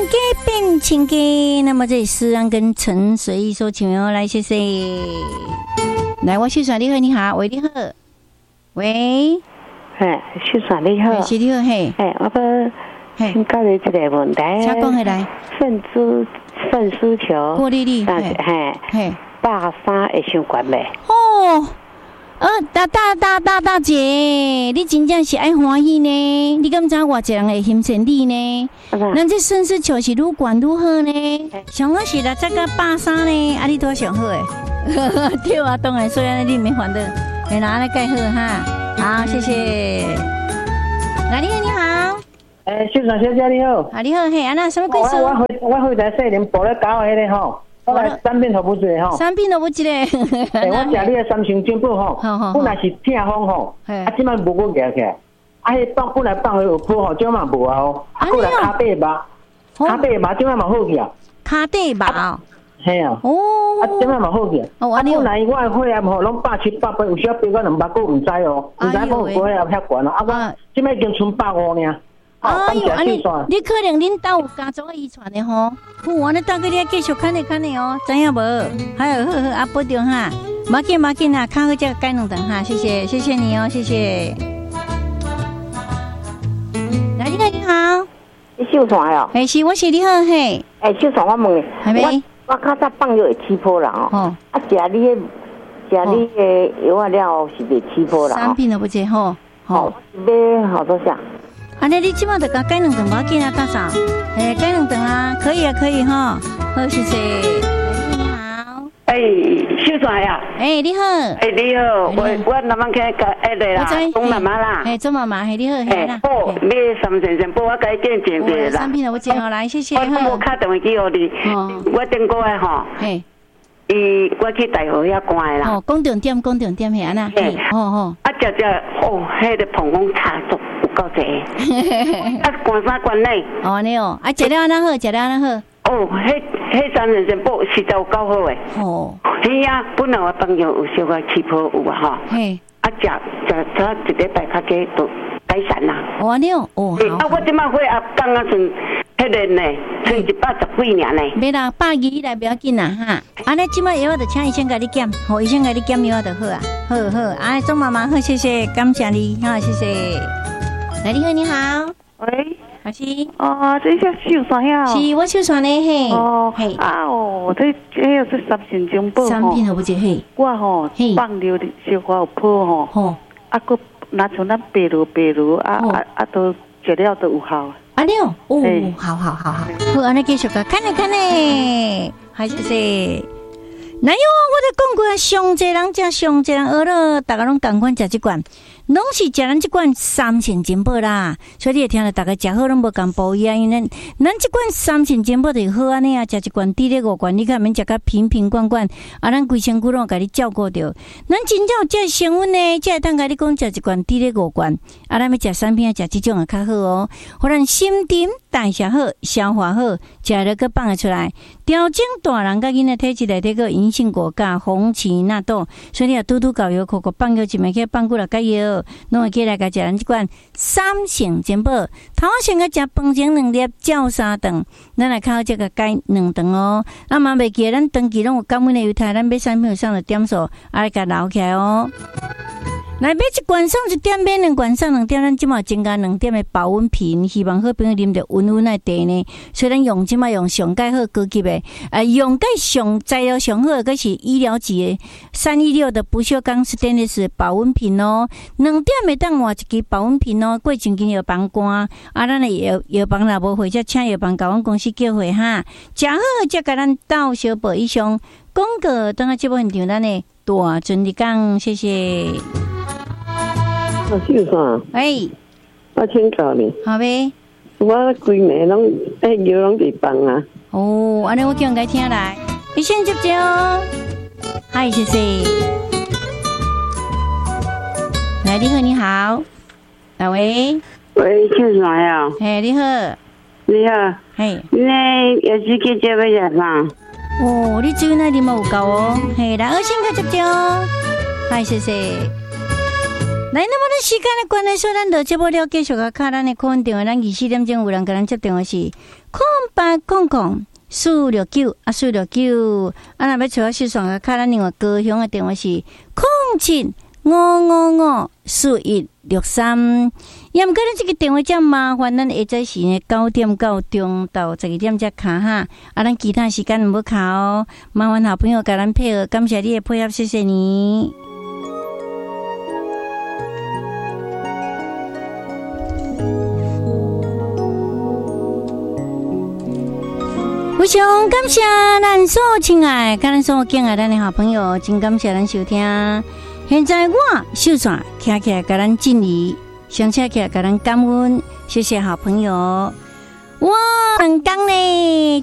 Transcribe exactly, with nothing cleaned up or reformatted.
家变亲家。那么这里思安跟陈随意说请哦，来谢谢。来，我秀传你好，你好，喂，你好，喂， 嘿，秀传你好， 是你好，嘿， 嘿，我要请教你一个问题， 请讲起来。 肾丝肾丝球， 郭丽丽， 嘿，嘿，百三会伤悬袂？ 哦。呃，大大大大大姐，你真正是爱欢喜呢？你敢知偌济人会欣赏你呢？咱这肾丝球是愈悬愈好呢，上好是六十到百三呢，啊，你多上好诶。对啊，当然，所以你没烦恼，会拿来盖好哈。好，谢谢。来，你好，你好。 诶，秀传小姐你好。 啊，你好，嘿，安那什么贵姓？ 我我我回台细林部咧搞迄个吼。我来三片头不一吼， 三片头不一个。 诶，我食你个三星金宝吼，本来是痛风吼，啊，即摆无过夹起来，啊，迄放本来放有破吼，即摆无啊哦，啊，过来骹底麻，骹底麻即摆嘛好去啊， 骹底麻， 系啊，哦，啊，即摆嘛好去，啊，本来我的血压吼拢百七百八，有时啊飙到两百，我毋知哦，毋知讲有血压遐悬啊，啊，我即摆已经剩百五尔。 哎呦，安尼，你可能恁兜有家族的遗传的吼，好，我咧大哥你继续看你看你哦，知影无？还有好好啊，保重哈，马紧马紧啊，较好再改两顿哈，谢谢谢谢你哦，谢谢。来，你好，你好， 你秀传哦？ 哎，是，我是你好嘿。 哎，秀传，我问你， 还没？ 我较早放药会起泡人哦，啊，食你的食你的药啊了是袂起泡人哦。 三片都不接吼， 好，要好多下。 安尼你即马就甲改两顿，无紧啊，大嫂。哎，改两顿啊，可以啊，可以哈。好，谢谢。你好。 哎，秀传呀。 哎，你好。 哎，你好，我我南方开个哎对啦，钟妈妈啦。 哎，钟妈妈，嘿，你好，嘿啦。 哦，你三先生，我改见见见啦。 三片我接好来，谢谢。 我我打电话给我你，我顶过来吼。嘿。伊，我去大河遐关啦。 哦，讲重点，讲重点，嘿，安那。嘿，好好。啊， 只只哦，迄个膀胱差足。够济，啊，关三关内。 哦，你哦，啊，食了安那好，食了安那好。 哦，迄迄三人参补实在有够好诶。哦。是啊，本来我朋友有小可起泡有啊吼。嘿。啊，食食食一礼拜较加都改善啦。 哦，你哦，哦。 啊，我即摆血压降啊剩迄个呢，剩一百十几尔呢。 没啦，百二以内不要紧啦哈。安尼即摆药我就请医生甲你检，好医生甲你检药就好啊。好好，啊，钟妈妈好，谢谢，感谢你，哈，谢谢。来，你好，你好， 喂， 还是？ 哦，这叫秀传呀？ 是，我秀传的嘿。 哦，嘿啊哦，这这个是三神中宝三片都不接嘿。 我吼放流的小花有泡吼，吼，啊个拿像咱白卤白卤啊啊啊都食了都有效。 啊你哦，哦，好好好好，好，安尼继续个看呢看呢，还是是。哪有啊？我都讲过啊，上济人食上济人学了，大家拢共款食即罐，拢是食咱即罐三神珍宝啦。所以你会听到大家食好拢无共补伊啊，因为咱即罐三神珍宝就好安尼啊，食一罐滴咧五罐，你看免食甲瓶瓶罐罐，啊，咱规身躯拢甲你照顾着。咱真正有这成分呢，才会当甲你讲食一罐滴咧五罐，啊，咱要食三片食即种也较好哦，互咱心甜代谢好，消化好，食了个放得出来，调整大人甲囡仔体质内底个银杏果苷、红芪纳豆，所以你啊拄拄搞药，口口放药一枚去放几落个药，拢会起来甲食咱即款三成珍宝。头先个食饭前两粒，照三顿，咱来靠这个改两顿哦。那嘛袂记咱长期拢有感恩的犹太，咱买产品上的点数，啊来甲留起来哦。来买一罐送一点，买两罐送两点，咱即马增加两点的保温瓶，希望好朋友啉着温温的茶呢。所以咱用即马用上盖好高级的，呃，用盖上材料上好，个是医疗级的三一六的不锈钢斯丹利斯保温瓶哦。两点会当换一支保温瓶哦，过前间药房关，啊，咱的药药房若无会，则请药房甲阮公司叫回哈。食好则甲咱到小报以上广告，等下节目现场咱的大尊你讲，谢谢。 啊，秀传， 哎， 我请教你， 好呗。 我规暝拢迄药拢伫放啊。 哦，安尼我叫人家听来，你先接接哦。嗨，谢谢。来，你好，你好，哪位？ 喂，秀传呀。 嘿，你好。 你好。 嘿。 你有时去接要食啥？ 哦，你酒那啉嘛有够哦。嘿，来，我先去接接哦。嗨，谢谢。 来，那么咱时间的关系，所以咱就节目了继续甲卡咱的空电话，咱二四点钟有人甲咱接电话是空八空空四六九啊四六九，啊若要找我视线甲卡咱另外高雄的电话是空七五五五四一六三。也毋过咱这个电话真麻烦，咱下早时呢九点到中到十二点才卡哈，啊咱其他时间毋要卡哦，麻烦好朋友甲咱配合，感谢你的配合，谢谢你。非常感谢咱所亲爱、甲咱所敬爱咱的好朋友，真感谢咱收听。现在我秀传听起来，甲咱敬礼，上车起来，甲咱感恩，谢谢好朋友。我很刚呢。